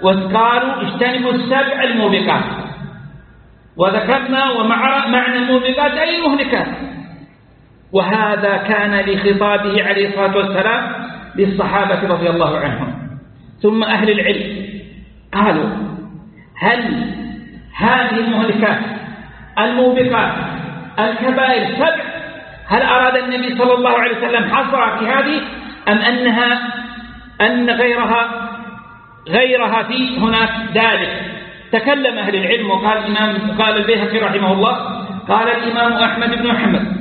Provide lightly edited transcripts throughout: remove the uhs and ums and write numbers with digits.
وقالوا اجتنبوا السبع الموبقات، وذكرنا ومعنى الموبقات أي المهلكات. وهذا كان لخطابه عليه الصلاة والسلام للصحابة رضي الله عنهم. ثم أهل العلم قالوا هل هذه المهلكات الموبقات الكبائر سبع، هل أراد النبي صلى الله عليه وسلم حصرها في هذه، أم أن غيرها في هناك ذلك؟ تكلم أهل العلم، وقال البيهقي رحمه الله، قال الإمام أحمد بن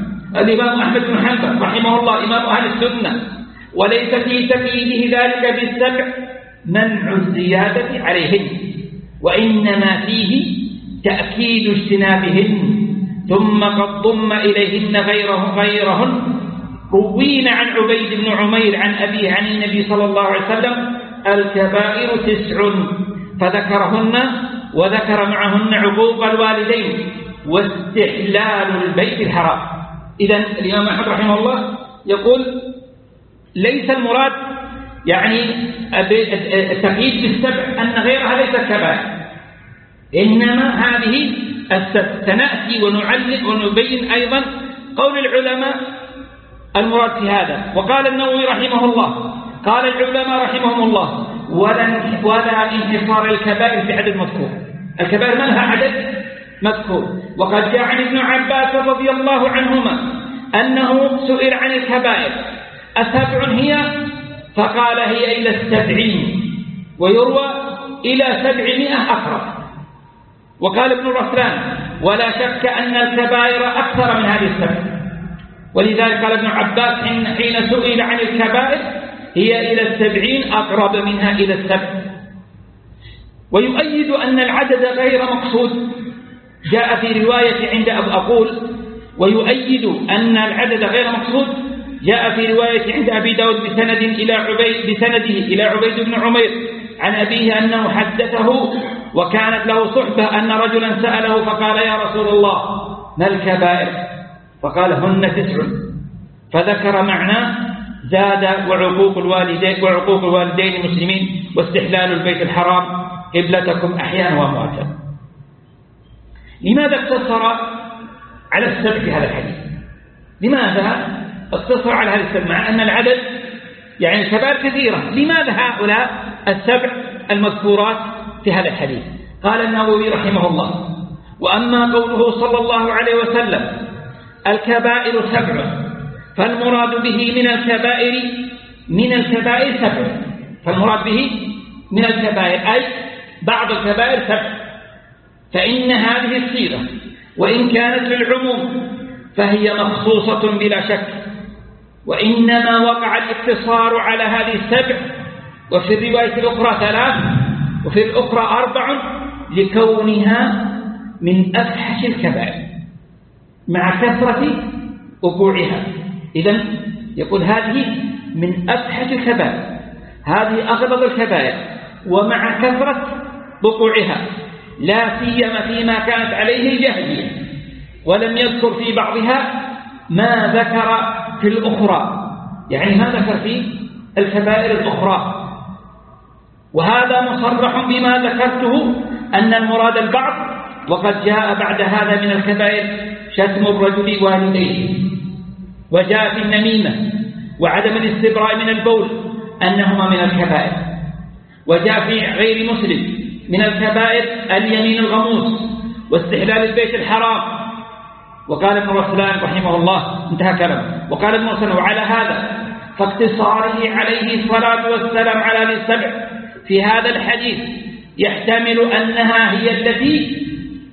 حنبل رحمه الله إمام أهل السنة: وليس في تقييده ذلك بالسبع منع الزيادة عليهن، وإنما فيه تأكيد اجتنابهن، ثم قد ضم إليهن غيرهن. روينا عن عبيد بن عمير عن أبيه عن النبي صلى الله عليه وسلم: الكبائر 9 فذكرهن، وذكر معهن عقوق الوالدين واستحلال البيت الحرام. إذن الإمام أحمد رحمه الله يقول ليس المراد يعني التقييد بالسبع أن غيرها ليست كبائر، إنما هذه سنأتي ونعلق ونبين أيضا قول العلماء المراد في هذا. وقال النووي رحمه الله: قال العلماء رحمهم الله: ولا انحصار الكبائر في عدد مذكور، الكبائر ما لها عدد مذكور. وقد جاء عن ابن عباس رضي الله عنهما أنه سئل عن الكبائر: 7 هي؟ فقال: هي إلى 70، ويروى إلى 700 أقرب. وقال ابن رسلان: ولا شك أن الكبائر أكثر من هذه 7. ولذلك قال ابن عباس حين سئل عن الكبائر: هي إلى 70 أقرب منها إلى 7. ويؤيد أن العدد غير مقصود جاء في رواية ويؤيد أن العدد غير مقصود جاء في رواية عند أبي داود بسنده إلى عبيد بن عمير عن أبيه أنه حدثه وكانت له صحبة أن رجلا سأله فقال: يا رسول الله ما الكبائر؟ فقال: هن 9. فذكر معناه زاد: وعقوق الوالدين المسلمين، واستحلال البيت الحرام، قبلتكم أحيانا وأمواتا. لماذا اقتصر على السبع في هذا الحديث؟ لماذا اقتصر على هذا السبع مع أن العدد يعني الكبائر كثيرة؟ لماذا هؤلاء 7 المذكورات في هذا الحديث؟ قال النووي رحمه الله: وأما قوله صلى الله عليه وسلم: الكبائر 7، فالمراد به من الكبائر 7، فالمراد به من الكبائر أي بعض الكبائر 7. فإن هذه الصيغة وإن كانت للعموم فهي مخصوصة بلا شك، وإنما وقع الاقتصار على هذه 7، وفي الرواية الأخرى 3 وفي الأخرى 4، لكونها من أفحش الكبائر مع كثرة وقوعها. إذن يقول هذه من أفحش الكبائر، هذه أغلظ الكبائر ومع كثرة وقوعها، لا سيما فيما كانت عليه الجاهلية. ولم يذكر في بعضها ما ذكر في الأخرى، يعني ما ذكر في الكبائر الأخرى. وهذا مصرح بما ذكرته أن المراد البعض. وقد جاء بعد هذا من الكبائر شتم الرجل والديه، وجاء في النميمة وعدم الاستبراء من البول أنهما من الكبائر. وجاء في غير مسلم من الكبائر اليمين الغموس واستحلال البيت الحرام. وقال ابن رسلان رحمه الله، انتهى كلامه، وقال ابن رسلان: وعلى هذا فاقتصاره عليه الصلاة والسلام على هذه 7 في هذا الحديث يحتمل أنها هي التي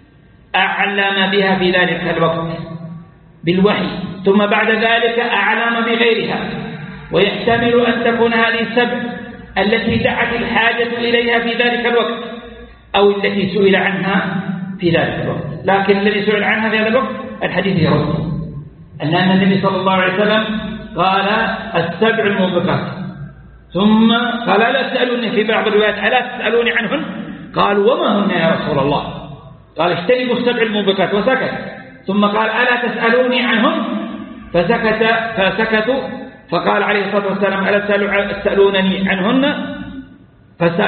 أعلم بها في ذلك الوقت بالوحي، ثم بعد ذلك أعلم بغيرها. ويحتمل أن تكون هذه 7 التي دعت الحاجة إليها في ذلك الوقت، أو التي سئل عنها في ذلك الوقت. لكن الذي سئل عنها في هذا الوقت الحديث يرد أن النبي صلى الله عليه وسلم قال: 7 الموبقات، ثم قال: لا تسألوني في بعض الروايات: ألا تسألوني عنهن؟ قالوا: وما هن يا رسول الله؟ قال: اجتنبوا 7 الموبقات، وسكت. ثم قال: ألا تسألوني عنهن؟ فسكتوا. فقال عليه الصلاة والسلام: ألا تسألونني عنهن؟ فسأل